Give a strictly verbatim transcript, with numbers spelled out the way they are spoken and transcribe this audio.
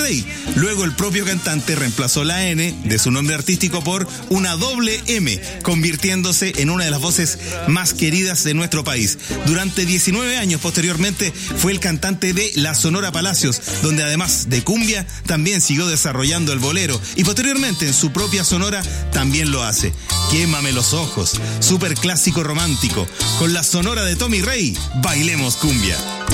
Rey. Luego el propio cantante reemplazó la N de su nombre artístico por una doble M, convirtiéndose en una de las voces más queridas de nuestro país. Durante diecinueve años posteriormente fue el cantante de La Sonora Palacios, donde además de cumbia también siguió desarrollando el bolero y posteriormente en su propia sonora también lo hace. Quémame los ojos, súper clásico romántico. Con la sonora de Tommy Rey, bailemos cumbia.